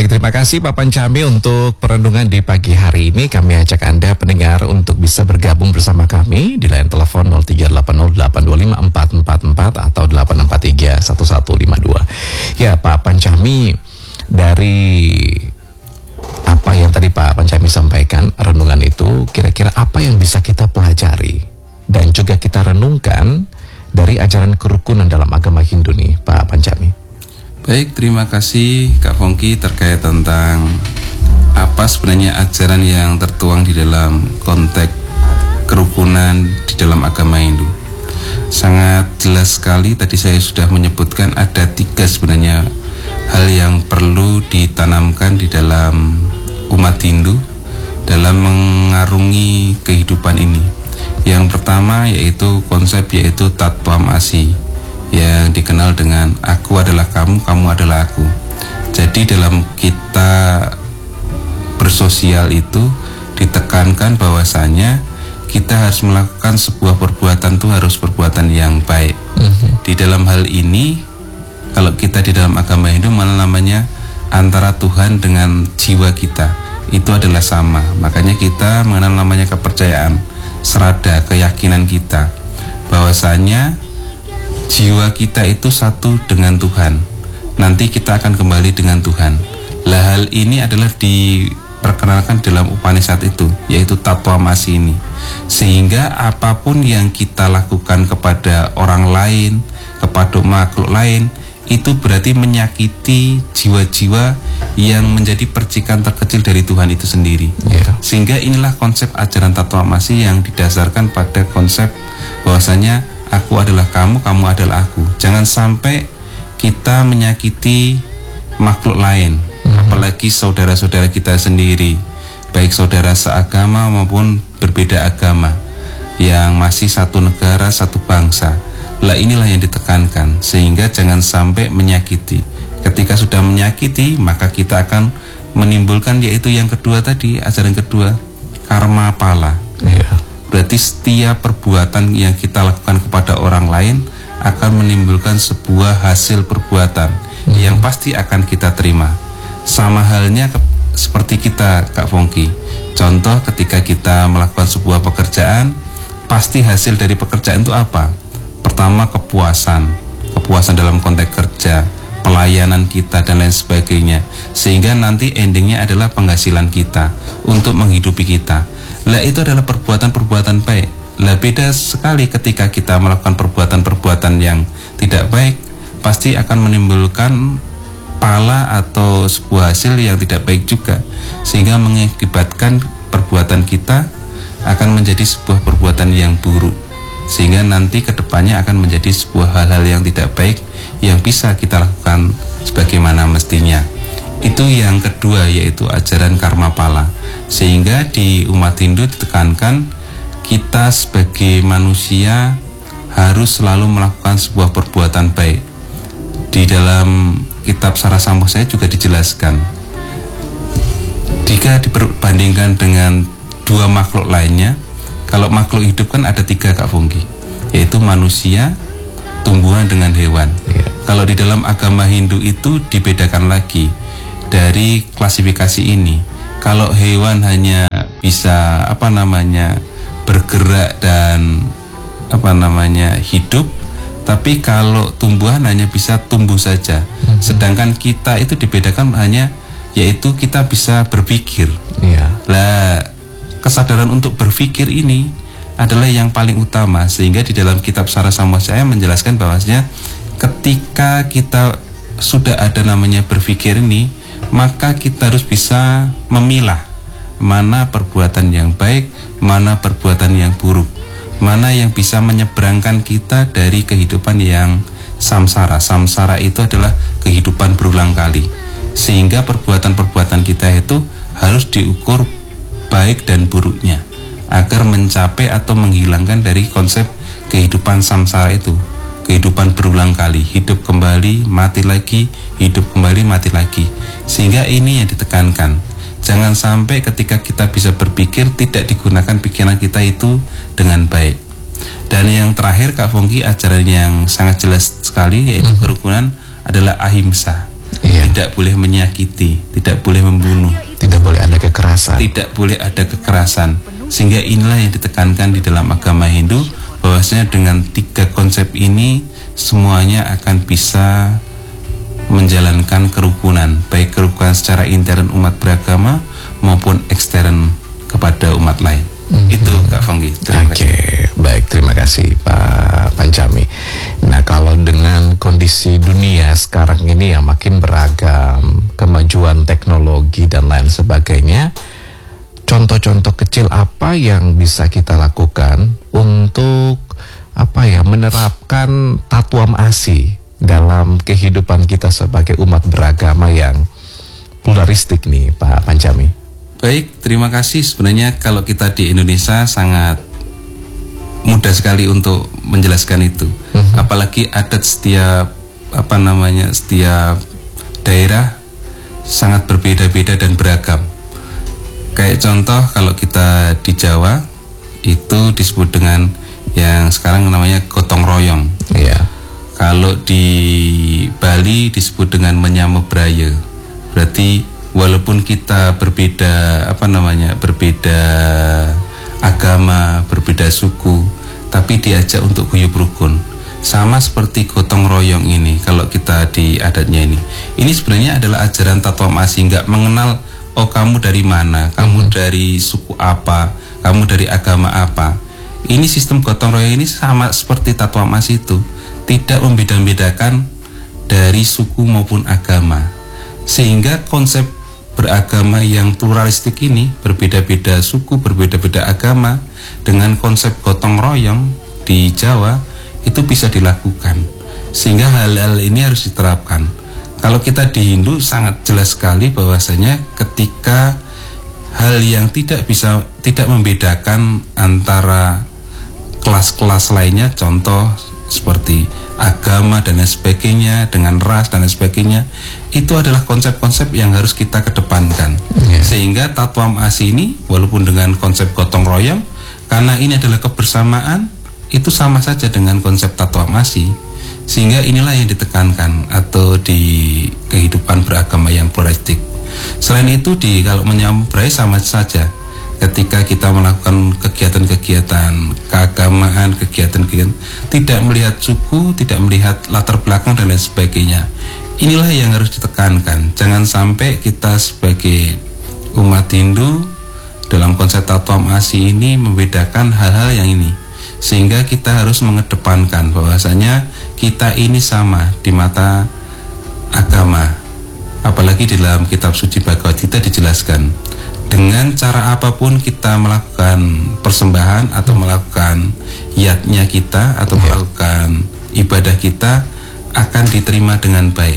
Baik, terima kasih Pak Pancami untuk perenungan di pagi hari ini. Kami ajak Anda pendengar untuk bisa bergabung bersama kami di line telepon 0380825444 atau 8431152. Ya Pak Pancami, dari apa yang tadi Pak Pancami sampaikan, renungan itu kira-kira apa yang bisa kita pelajari dan juga kita renungkan dari ajaran kerukunan dalam agama Hindu nih Pak Pancami? Baik, terima kasih Kak Fongki terkait tentang apa sebenarnya ajaran yang tertuang di dalam konteks kerukunan di dalam agama Hindu. Sangat jelas sekali tadi saya sudah menyebutkan ada 3 sebenarnya hal yang perlu ditanamkan di dalam umat Hindu dalam mengarungi kehidupan ini. Yang pertama yaitu Tattvamasi, yang dikenal dengan aku adalah kamu, kamu adalah aku. Jadi dalam kita bersosial itu ditekankan bahwasanya kita harus melakukan sebuah perbuatan itu harus perbuatan yang baik. Di dalam hal ini, kalau kita di dalam agama Hindu malah namanya antara Tuhan dengan jiwa kita itu adalah sama. Makanya kita mengenal namanya kepercayaan, serada, keyakinan kita bahwasanya jiwa kita itu satu dengan Tuhan. Nanti kita akan kembali dengan Tuhan. Lah hal ini adalah diperkenalkan dalam Upanishad itu, yaitu Tattvamasi ini. Sehingga apapun yang kita lakukan kepada orang lain, kepada makhluk lain, itu berarti menyakiti jiwa-jiwa yang menjadi percikan terkecil dari Tuhan itu sendiri. Sehingga inilah konsep ajaran Tattvamasi yang didasarkan pada konsep bahwasanya aku adalah kamu, kamu adalah aku. Jangan sampai kita menyakiti makhluk lain, apalagi saudara-saudara kita sendiri, baik saudara seagama maupun berbeda agama, yang masih satu negara, satu bangsa. Lah inilah yang ditekankan, sehingga jangan sampai menyakiti. Ketika sudah menyakiti, maka kita akan menimbulkan yaitu yang kedua tadi, ajaran kedua, karma pala. Berarti setiap perbuatan yang kita lakukan kepada orang lain akan menimbulkan sebuah hasil perbuatan yang pasti akan kita terima. Sama halnya seperti kita Kak Fongki. Contoh ketika kita melakukan sebuah pekerjaan, pasti hasil dari pekerjaan itu apa? Pertama kepuasan dalam konteks kerja, pelayanan kita dan lain sebagainya. Sehingga nanti endingnya adalah penghasilan kita untuk menghidupi kita. Lah itu adalah perbuatan-perbuatan baik. Lah beda sekali ketika kita melakukan perbuatan-perbuatan yang tidak baik, pasti akan menimbulkan pala atau sebuah hasil yang tidak baik juga, sehingga mengakibatkan perbuatan kita akan menjadi sebuah perbuatan yang buruk, sehingga nanti kedepannya akan menjadi sebuah hal-hal yang tidak baik yang bisa kita lakukan sebagaimana mestinya. Itu yang kedua, yaitu ajaran karma pala. Sehingga di umat Hindu ditekankan kita sebagai manusia harus selalu melakukan sebuah perbuatan baik. Di dalam kitab Sarasambosa juga dijelaskan, jika diperbandingkan dengan 2 makhluk lainnya, kalau makhluk hidup kan ada 3 Kak Fongki, yaitu manusia, tumbuhan dengan hewan. Kalau di dalam agama Hindu itu dibedakan lagi dari klasifikasi ini. Kalau hewan hanya bisa bergerak dan hidup, tapi kalau tumbuhan hanya bisa tumbuh saja. Sedangkan kita itu dibedakan hanya yaitu kita bisa berpikir. Lah kesadaran untuk berpikir ini adalah yang paling utama, sehingga di dalam kitab Sarasambosa menjelaskan bahwasanya ketika kita sudah ada namanya berpikir ini, maka kita harus bisa memilah mana perbuatan yang baik, mana perbuatan yang buruk, mana yang bisa menyeberangkan kita dari kehidupan yang samsara. Samsara itu adalah kehidupan berulang kali, sehingga perbuatan-perbuatan kita itu harus diukur baik dan buruknya agar mencapai atau menghilangkan dari konsep kehidupan samsara itu, kehidupan berulang kali, hidup kembali, mati lagi, hidup kembali, mati lagi. Sehingga ini yang ditekankan, jangan sampai ketika kita bisa berpikir tidak digunakan pikiran kita itu dengan baik. Dan yang terakhir Kak Fongki, ajaran yang sangat jelas sekali yaitu kerukunan adalah ahimsa. Di tidak boleh menyakiti, tidak boleh membunuh, Tidak boleh ada kekerasan. tidak boleh ada kekerasan. Sehingga inilah yang ditekankan di dalam agama Hindu, bahwasanya dengan 3 konsep ini semuanya akan bisa menjalankan kerukunan, baik kerukunan secara intern umat beragama maupun ekstern kepada umat lain. Itu Kak Fongki. Oke, baik, terima kasih Pak Pancami. Nah, kalau dengan kondisi dunia sekarang ini yang makin beragam, kemajuan teknologi dan lain sebagainya, contoh-contoh kecil apa yang bisa kita lakukan untuk menerapkan Tattwam Asi dalam kehidupan kita sebagai umat beragama yang pluralistik nih, Pak Pancami? Baik, terima kasih. Sebenarnya kalau kita di Indonesia sangat mudah sekali untuk menjelaskan itu. Apalagi adat setiap setiap daerah sangat berbeda-beda dan beragam. Kayak contoh kalau kita di Jawa itu disebut dengan yang sekarang namanya gotong royong. Iya. Kalau di Bali disebut dengan menyamebraya. Berarti walaupun kita berbeda berbeda agama, berbeda suku, tapi diajak untuk guyub rukun. Sama seperti gotong royong ini, kalau kita di adatnya ini sebenarnya adalah ajaran Tattwam Asi, nggak mengenal oh kamu dari mana, kamu dari suku apa, kamu dari agama apa. Ini sistem gotong royong ini sama seperti Tattwam Asi itu, tidak membeda-bedakan dari suku maupun agama, sehingga konsep beragama yang pluralistik ini, berbeda-beda suku, berbeda-beda agama, dengan konsep gotong royong di Jawa itu bisa dilakukan, sehingga hal-hal ini harus diterapkan. Kalau kita di Hindu sangat jelas sekali bahwasanya ketika hal yang tidak membedakan antara kelas-kelas lainnya, contoh seperti agama dan lain sebagainya, dengan ras dan lain sebagainya, itu adalah konsep-konsep yang harus kita kedepankan. Sehingga Tattwam Asi ini walaupun dengan konsep gotong royong, karena ini adalah kebersamaan, itu sama saja dengan konsep Tattwam Asi. Sehingga inilah yang ditekankan atau di kehidupan beragama yang pluralistik. Selain itu kalau menyamai sama saja. Ketika kita melakukan kegiatan-kegiatan keagamaan, kegiatan-kegiatan tidak melihat suku, tidak melihat latar belakang dan lain sebagainya. Inilah yang harus ditekankan. Jangan sampai kita sebagai umat Hindu dalam konsep Tattwam Asi ini membedakan hal-hal yang ini. Sehingga kita harus mengedepankan bahwasanya kita ini sama di mata agama. Apalagi di dalam kitab suci Bhagavad Gita dijelaskan, dengan cara apapun kita melakukan persembahan atau melakukan yatnya kita atau melakukan ibadah kita akan diterima dengan baik.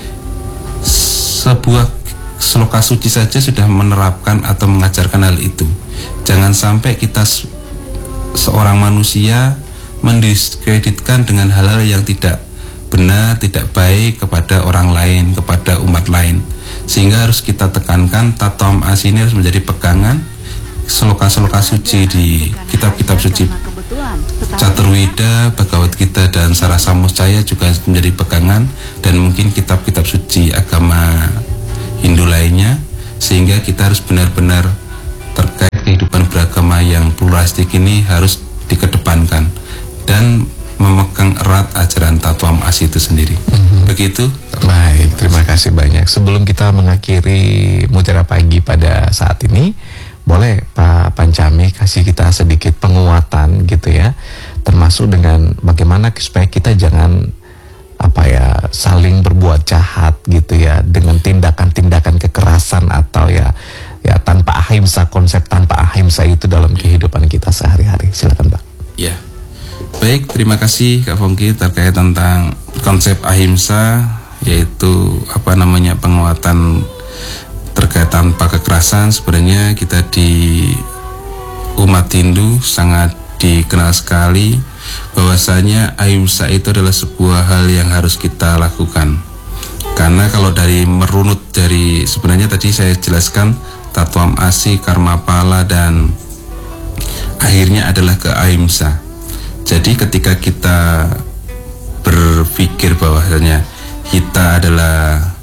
Sebuah sloka suci saja sudah menerapkan atau mengajarkan hal itu. Jangan sampai kita seorang manusia mendiskreditkan dengan hal-hal yang tidak benar, tidak baik kepada orang lain, kepada umat lain. Sehingga harus kita tekankan Tattwam Asi ini harus menjadi pegangan. Sloka-sloka suci di kitab-kitab suci Caturveda, Bhagavad Gita dan Sarasamudaya juga menjadi pegangan, dan mungkin kitab-kitab suci agama Hindu lainnya, sehingga kita harus benar-benar terkait kehidupan beragama yang pluralistik ini harus dikedepankan dan memegang erat ajaran Tattwam Asi itu sendiri. Begitu. Baik, terima kasih banyak. Sebelum kita mengakhiri Mutiara Pagi pada saat ini, boleh Pak Pancami kasih kita sedikit penguatan gitu ya, termasuk dengan bagaimana supaya kita jangan saling berbuat jahat gitu ya, dengan tindakan-tindakan kekerasan atau ya tanpa ahimsa, konsep tanpa ahimsa itu dalam kehidupan kita sehari-hari. Silakan Pak. Ya. Baik, terima kasih Kak Fongki terkait tentang konsep ahimsa, yaitu penguatan terkait tanpa kekerasan. Sebenarnya kita di umat Hindu sangat dikenal sekali bahwasanya ahimsa itu adalah sebuah hal yang harus kita lakukan. Karena kalau merunut dari sebenarnya tadi saya jelaskan Tattwam Asi, Karma Pala, dan akhirnya adalah ke ahimsa. Jadi ketika kita berpikir bahwasanya kita adalah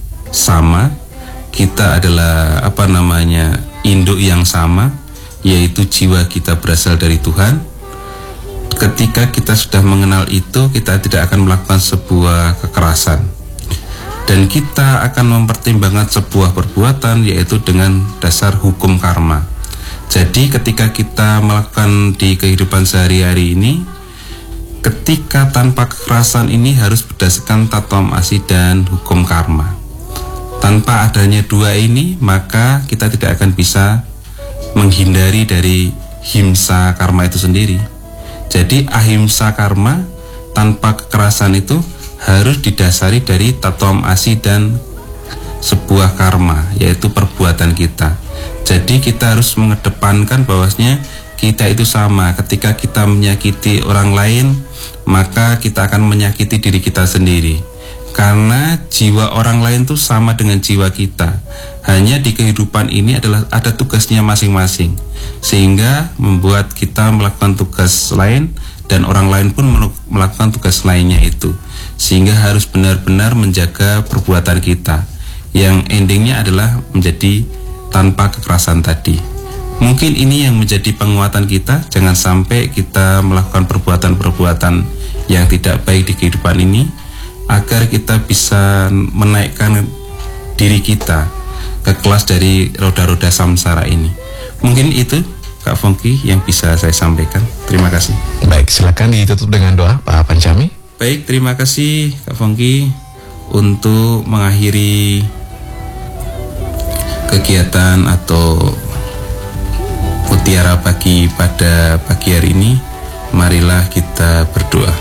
sama, kita adalah induk yang sama, yaitu jiwa kita berasal dari Tuhan. Ketika kita sudah mengenal itu, kita tidak akan melakukan sebuah kekerasan, dan kita akan mempertimbangkan sebuah perbuatan, yaitu dengan dasar hukum karma. Jadi ketika kita melakukan di kehidupan sehari-hari ini, ketika tanpa kekerasan ini harus berdasarkan tatom asi dan hukum karma. Tanpa adanya dua ini, maka kita tidak akan bisa menghindari dari himsa karma itu sendiri. Jadi ahimsa karma tanpa kekerasan itu harus didasari dari tatom asi dan sebuah karma, yaitu perbuatan kita. Jadi kita harus mengedepankan bahwasanya kita itu sama. Ketika kita menyakiti orang lain, maka kita akan menyakiti diri kita sendiri, karena jiwa orang lain itu sama dengan jiwa kita. Hanya di kehidupan ini ada tugasnya masing-masing, sehingga membuat kita melakukan tugas lain dan orang lain pun melakukan tugas lainnya itu, sehingga harus benar-benar menjaga perbuatan kita, yang endingnya adalah menjadi tanpa kekerasan tadi. Mungkin ini yang menjadi penguatan kita. Jangan sampai kita melakukan perbuatan-perbuatan yang tidak baik di kehidupan ini, agar kita bisa menaikkan diri kita ke kelas dari roda-roda samsara ini. Mungkin itu Kak Fongki yang bisa saya sampaikan. Terima kasih. Baik, silakan ditutup dengan doa Pak Pancami. Baik, terima kasih Kak Fongki untuk mengakhiri kegiatan atau mutiara pagi pada pagi hari ini. Marilah kita berdoa.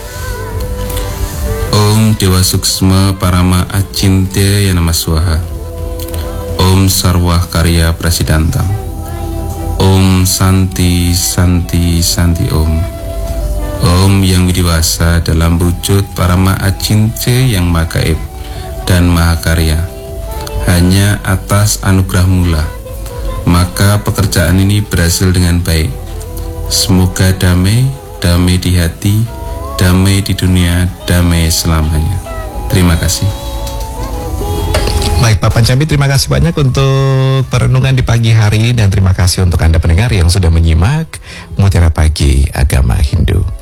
Om Dewa Suksma Parama Acintya Yanama Swaha. Om Sarwah Karya Prasidantam. Om Santi Santi Santi Om. Om yang widiwasa dalam wujud Parama Acintya yang Maha Gaib dan Maha Karya, hanya atas anugerah mula maka pekerjaan ini berhasil dengan baik. Semoga damai, damai di hati, damai di dunia, damai selamanya. Terima kasih. Baik Pak Pancami, terima kasih banyak untuk perenungan di pagi hari, dan terima kasih untuk Anda pendengar yang sudah menyimak Mutiara Pagi Agama Hindu.